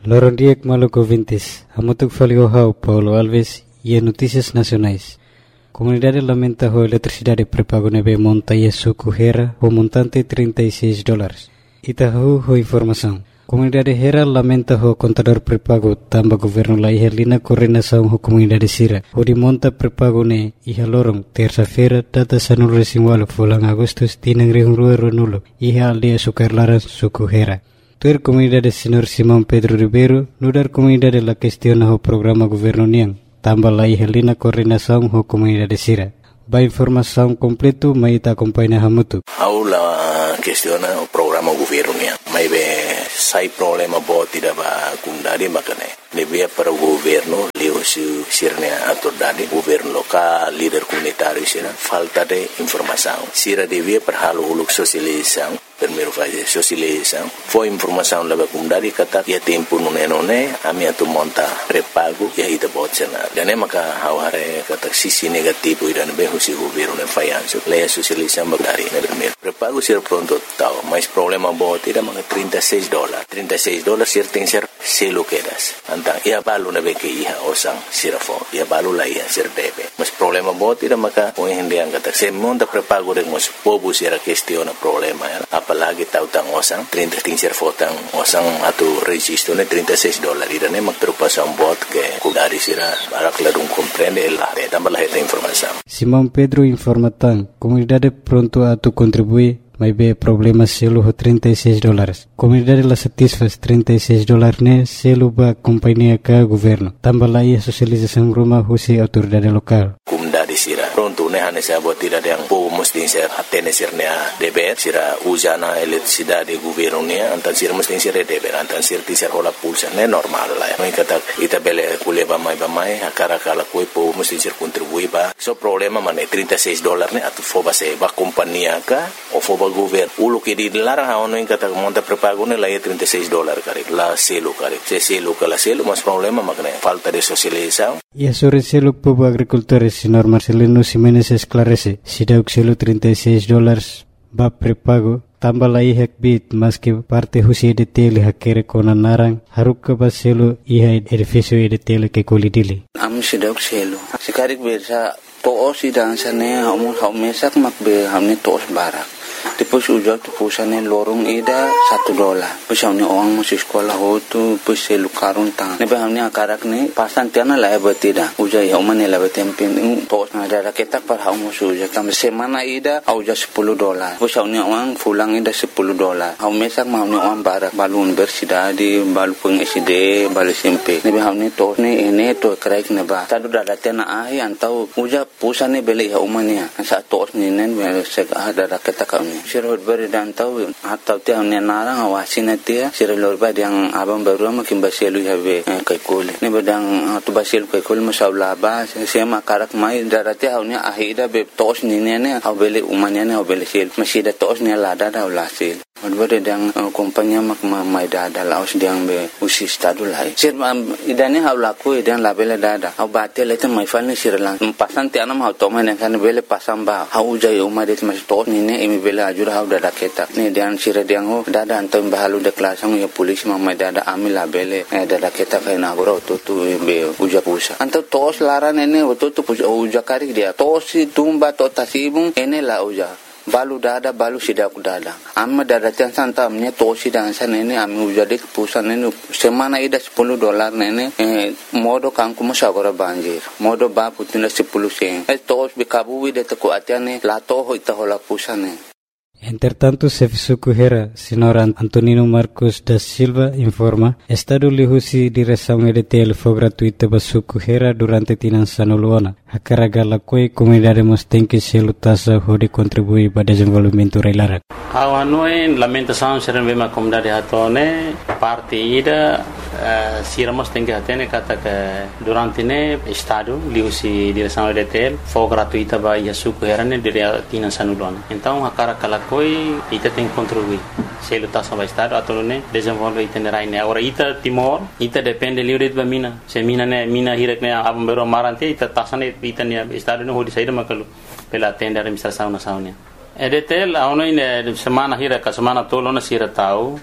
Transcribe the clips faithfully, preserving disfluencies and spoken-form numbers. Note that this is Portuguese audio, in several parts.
Loron Diek Maluco Vintes, Hamutuk Faliohau, Paulo Alves e Notícias Nacionais. Comunidade lamenta a eletricidade pré-pago nebe monta e suco Hera, o montante trinta e seis dólares. Itahu ho informação. Comunidade Hera lamenta o contador pré-pago tamba governo la ihelina coordenação ho comunidade Sira. O de monta pré-pago ne iha lorong terça-feira data sanul resinwalo fulang Agustus tinang rihung ruero nulo iha aldea sukarlaran suco Hera. Tuer comunidade Senhor Simão Pedro Ribeiro nudar comunidade la questiona o programa governo niang tamba la ihelina coordenação ho comunidade Sira. Ba informação completo maita acompanha hamutu. Aula questiona o programa governo niang. Mai be sai problema bo tidak ba kundari makane. Lebih para o governo leu se sirnya autoridade governo local líder comunitário sira falta de informação. Sira devia para halo uluk sosialização. Primeiro fazer socialização. Foi informação lá kundari kata ya tempo nune nune ami atu monta pré-pago ya ida botsena. Dan maka haware kata sisi negativo idan be husi governo ne fayanso. Leia socialização bagari ne primeiro. Pré-pago sira pronto tau, mas problema bo tidak maka trinta e seis dólares. trinta e seis dólares sir tem ser selo quedas. Antang ia balu na be ke iha osang sira fo. Ia balu la ia sir debe. Mas problema bo tidak maka o hindi ang kata se monta pré-pago de mas povo sira questiona problema ya. Apalagi tahu tang osang trinta ting ser fotang osang atu registro ne trinta e seis dólares ida ne mak preocupação bot que kudari sira para clarung compreende el de tambah esta informação. Simão Pedro informa tan comunidade pronto a tu contribuir mas be problema selo ho trinta e seis dólares. Comunidade la satisfaz trinta e seis dólares ne selo ba companhia ka governo. Tambah la ia socialização rumah husi autoridade lokal. Comunidade sira pronto ne hane sa bot tidak yang po mesti ser atene sirnya deber sira usana eletricidade governo ne antan sira mesti ser deber antan sir ti ser hola pulsa ne normal la. Mai kata ita bele kuleba mai ba mai akara kala koi po mesti ser contribui ba. So problema mane trinta e seis dólares ne atu foba se ba companhia ka o foba governo ulo que dilarang haono in kata monta pré-pago ne la ia trinta e seis dólares kare la selo kare se selo kala selo mas problema makne falta de socialização. E sobre selo povo agricultores senhor Marcelino Ximenes esclarece si dauk selo trinta e seis dólares ba pré-pago tambah la ihak bit mas que parte husi de tele hakere kona narang haruk ba selo iha edifício de tele que kolidili am si dauk selo sikarik bersa to si dan sane hamu haumesak makbe hamne tos barak. Depois ujau tu pusane lorong ida satu dolar. Depois hamne orang masih sekolah hotu, depois selu karun tang. Nebe hamne akarak ne pasan tiana la betida. Ujau ya umane la betempin tos na ada ketak par hamu suja. Kam semana ida auja sepuluh dolar. Depois hamne orang pulang ida sepuluh dolar. Haumesak hamne orang barak balun bersidadi balu peng S D balu S M P. Nebe hamne tos ne ene to kraik neba. Tadu dada tiana ai antau uja pusane beli ya umane. Sa tos ne nen sek ada ketak Sirhut beri dan tahu atau tiang ni narang awasin dia sirhut beri yang abang baru makin basilu habe kaikuli ni bedang tu basilu kaikuli masalah bah saya makarak mai darati hau ni ahida be tos ni ni ni hau beli umanya ni hau beli sil masih ada tos ni lada dah ulasil beri yang kompanya mak mai dada laos yang be usi stadu lai sir idane hau laku idane labela dada hau batil itu mai fal ni sirlang pasan tianam hau toman yang kan beli pasang bah hau jai umar itu masih tos ni ni imi beli ajur hau dada ketak ni dan sira diang ho dada antam bahalu de kelasang ya polisi mamai dada amil labele dada ketak kai nagura tu tu be uja pusa antam tos laran ene tu tu uja kari dia tos tumba to tasibung ene la uja balu dada balu sidak dada amma dada tiang santam nya tosi dan san ene ami uja de pusan ene semana ida sepuluh dolar nene modo kangku masagora banjir modo ba putina sepuluh sen e tos be kabu de to atiane la to ho ita hola pusane. Entretanto, Serviço Hera, senhor Antonino Marcos da Silva, informa, Estado lihusi direção E D T L foi gratuita para Suco Hera durante tinan sanuluana. A carga la coi comunidade mostém que se lutassa pode contribuir para o desenvolvimento reilara. A noi lamentação serem bem a comunidade hatone parte ida sira mostém que hatene kata que durante ne Estado lihusi direção E D T L foi gratuita para Suco Hera ne durante tinan sanuluana. Então a carga la coi ita tem que contribuir se lutar sobre o Estado atau ne desenvolver itinerário ne agora ita Timor ita depende livre de mina se mina ne mina hirak ne abam bero marante ita tasane ita ne Estado ne hodi saída makalu pela tenda administração nacional E D T L a ono ine semana hirak semana tolo na sira tau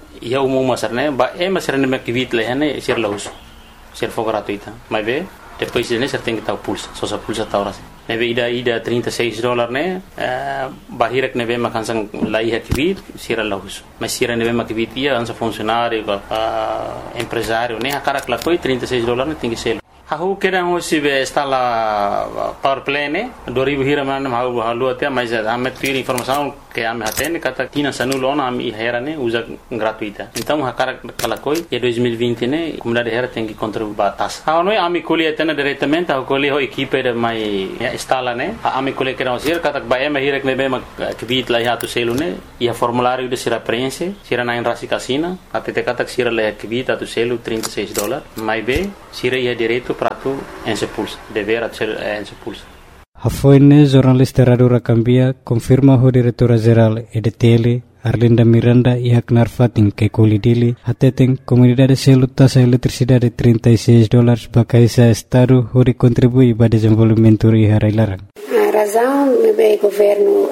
ia umum masarne ba e masarne me kivit lehane sir laus sir for gratuita mas be depois ne ser tem que estar pulsa só sa pulsa ta ora ne be ida ida trinta e seis dólares ne bahirek ne be makansang lai ha kivit sir laus mas sir ne be makivit ia ansa funcionário empresário ne akara kla koi trinta e seis dólares ne tem que ser Aku kira hosi be instala power plant ne dua ribu hira man mau halu atia mas ame tuir informação que ame hatene kata tina sanul ona ame hera ne usa gratuita então hakara kala koi e dois mil e vinte ne comunidade hera tem que contribuir batas ha no ame colhe tena diretamente ha colhe ho equipe de mai instala ne ame colhe kira hosi kata ba ame hira ne be ma kibit la ya tu selu ne ia formulário de sira prense sira na rasi casina até te kata sira le kibit tu selu trinta e seis dólares mai be sira ia direito para tu ensepulsa dever a ser ensepulsa. A foine jornalista Radura Cambia confirma o diretora geral E D T L Arlinda Miranda e Aknar Fatin que colidili ateten comunidade selo taxa eletricidade trinta e seis dólares para caisa estado hori contribui para desenvolvimento e harailarang. A razão é o governo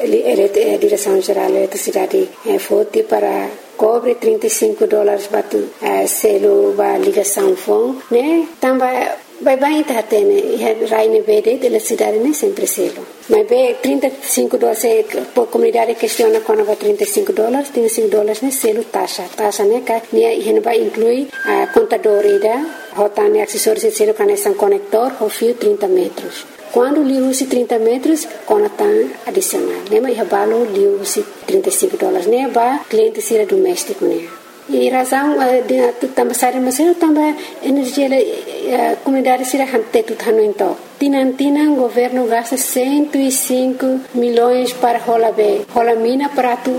a direção geral da eletricidade é forte para cobre trinta e cinco dólares para selo para ligação fone né também vai bem tá tendo raine verde de eletricidade né sempre selo mas bem trinta e cinco dólares a comunidade questiona quando vai trinta e cinco dólares trinta e cinco dólares né selo taxa taxa né que né vai incluir a contador ida rotane acessórios de selo conexão conector ou fio trinta metros. Quando liu-se trinta metros, conectam adicional. Lembra que o liu-se trinta e cinco dólares, né? Para cliente ser doméstico, né? E razão de também sair mas também energia a comunidade será hante tudo hano então. Tinan tinan governo gasta cento e cinco milhões para rola be rola mina para tu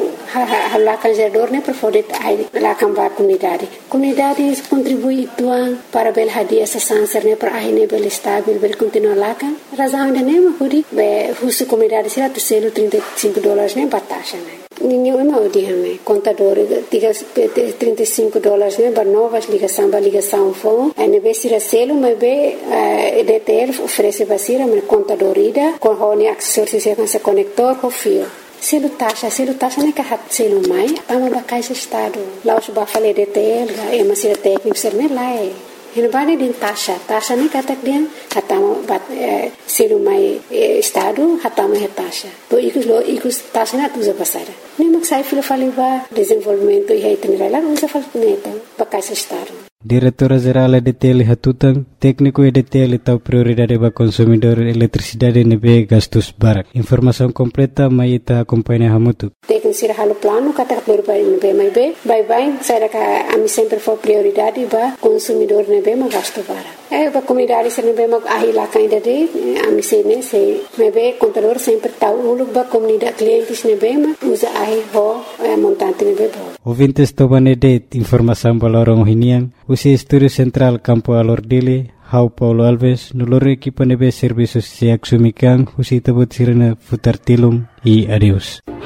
lá canjador né para poder lá cambar comunidade. Comunidade contribui tuan para bel hadia essa sanser né para aí né bel estável bel continuar lá kan. Razão de né mas be husu comunidade será tu selo trinta e cinco dólares né batasha né. Ninguém não diz contador diga trinta e cinco dólares né para novas ligação para ligação fone aí be será selo mas be E D T L oferece basira mas contador ida com o acessório se com conector com fio selo taxa selo taxa né que hat selo mai tama ba caixa estado lá os ba falei E D T L é mas será técnico ser né lá é Ele bade din taxa, taxa ni katak dia hatama bat selu mai estado hatama he taxa. To ikus lo ikus taxa na tuza pasara. Ni maksai filo faliba desenvolvimento e itinerário lá usa falpuneta bakais estado. Diretora Geral E D T L Hatutang, técnico E D T L tau prioridade para consumidor eletricidade nebe gastos barak. Informação completa mai ita acompanha hamutu. Técnico sira halo plano kata prioridade nebe mai be, bye bye, saya ka ami sempre for prioridade ba consumidor nebe ma gasto barak. Eh ba comunidade sira nebe ma ahila kainda de ami sene se nebe contador sempre tau uluk ba comunidade clientes nebe ma usa ahi ho montante nebe bo. Ouvintes tobane de informação balorong hinian. Usi Estúdio Central Campo Alordili, Hau Paulo Alves, nulore equipa nebe serviços se axumikan, usi tabut sirena futar tilum e adeus.